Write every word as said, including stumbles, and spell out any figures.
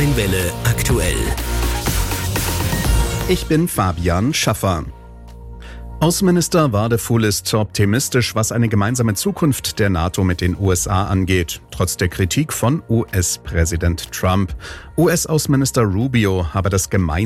Neue Welle aktuell. Ich bin Fabian Schaffer. Außenminister Wadefuhl ist optimistisch, was eine gemeinsame Zukunft der NATO mit den U S A angeht, trotz der Kritik von U S-Präsident Trump. U S-Außenminister Rubio habe das gemeinsame